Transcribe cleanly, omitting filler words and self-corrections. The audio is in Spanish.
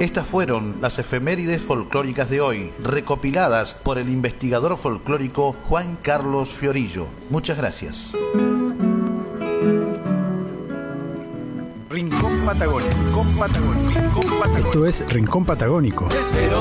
Estas fueron las efemérides folclóricas de hoy, recopiladas por el investigador folclórico Juan Carlos Fiorillo. Muchas gracias. Rincón Patagónico. Esto es Rincón Patagónico. Espero